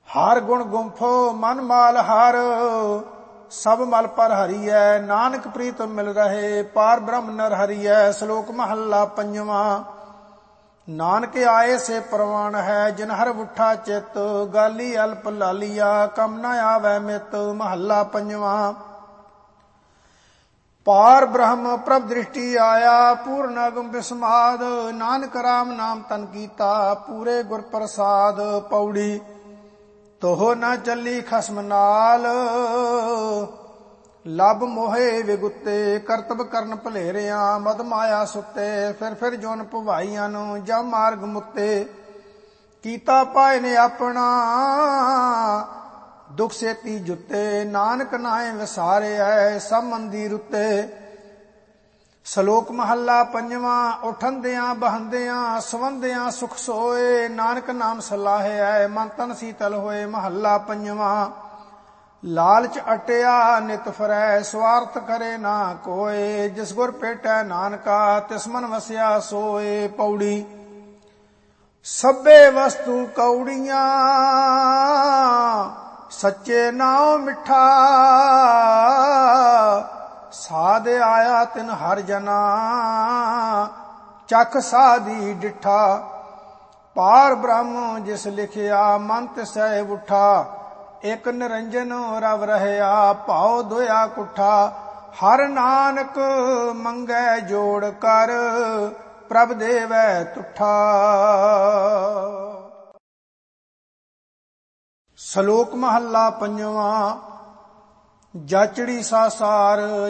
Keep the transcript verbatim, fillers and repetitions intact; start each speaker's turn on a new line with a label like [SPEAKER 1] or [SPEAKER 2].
[SPEAKER 1] ਹਰ ਗੁਣ ਗੁੰਫੋ ਮਨ ਮਾਲ ਹਰ, ਸਭ ਮਲ ਪਰ ਹਰੀਐ। ਨਾਨਕ ਪ੍ਰੀਤਮ ਮਿਲ ਰਹੇ, ਪਾਰ ਬ੍ਰਹਮ ਨਰ ਹਰੀਐ। ਸ਼ਲੋਕ ਮਹੱਲਾ ਪੰਜਵਾਂ। ਨਾਨਕ ਆਏ ਸੇ ਪ੍ਰਵਾਨ ਹੈ, ਜਿਨ ਹਰ ਉਠਾ ਚਿਤ। ਗਾਲੀ ਅਲਪ ਲਾਲੀਆ, ਕਮ ਨ ਆਵੈ ਮਿਤ। ਮਹੱਲਾ ਪੰਜਵਾਂ। ਪਾਰ ਬ੍ਰਹਮ ਪ੍ਰਭ ਦ੍ਰਿਸ਼ਟੀ ਆਇਆ, ਪੂਰਨ ਅਗਮ ਬਿਸਮਾਦ। ਨਾਨਕ ਰਾਮ ਨਾਮ ਤਨ ਕੀਤਾ, ਪੂਰੇ ਗੁਰ ਪ੍ਰਸਾਦ। ਪੌੜੀ। ਤੋਹ ਨ ਚੱਲੀ ਖਸਮ ਨਾਲ, ਲਬ ਮੋਹੇ ਵਿਗੁੱਤੇ। ਕਰਤਬ ਕਰਨ ਭਲੇਰਿਆਂ, ਮਦ ਮਾਇਆ ਸੁੱਤੇ। ਫਿਰ ਫਿਰ ਜੋਨ ਭਵਾਈਆਂ ਨੂੰ, ਜਮ ਮਾਰਗ ਮੁੱਤੇ। ਕੀਤਾ ਪਾਏ ਨੇ ਆਪਣਾ, ਦੁਖ ਸੇਤੀ ਜੁੱਤੇ। ਨਾਨਕ ਨਾਏ ਵਿਸਾਰਿਐ, ਸਭ ਮੰਦੀ ਉੱਤੇ। ਸ਼ਲੋਕ ਮਹੱਲਾ ਪੰਜਵਾਂ। ਉਠੰਦਿਆਂ ਬਹੰਦਿਆਂ, ਸਵੰਦਿਆਂ ਸੁਖ ਸੋਏ। ਨਾਨਕ ਨਾਮ ਸਲਾਹਿਐ, ਮਨ ਤਨ ਸੀਤਲ ਹੋਏ। ਮਹੱਲਾ ਪੰਜਵਾਂ। ਲਾਲਚ ਅਟਿਆ ਨਿਤ ਫਿਰੈ, ਸਵਾਰਥ ਕਰੇ ਨਾ ਕੋਏ। ਜਿਸ ਗੁਰ ਭੇਟੈ ਨਾਨਕਾ, ਤਿਸ ਮਨ ਵਸਿਆ ਸੋਏ। ਪੌੜੀ। ਸਭੇ ਵਸਤੂ ਕੌੜੀਆਂ, ਸੱਚੇ ਨਾਉ ਮਿੱਠਾ। ਸਾਧ ਆਇਆ ਤਿਨ ਹਰ ਜਨਾ, ਚਖ ਸਾਧੀ ਡਿਠਾ। ਪਾਰ ਬ੍ਰਹਮ ਜਿਸ ਲਿਖਿਆ, ਮਨ ਤਿਸੈ ਉਠਾ। ਇਕ ਨਿਰੰਜਨ ਰਵ ਰਹਿਆ, ਭਾਉ ਦੋਇਆ ਕੁਠਾ। ਹਰ ਨਾਨਕ ਮੰਗੈ ਜੋੜ ਕਰ, ਪ੍ਰਭ ਦੇਵੈ ਤੁਠਾ। ਸ਼ਲੋਕ ਮਹੱਲਾ ਪੰਜਵਾਂ। ਜਾਚੜੀ ਸਾਸਾਰ,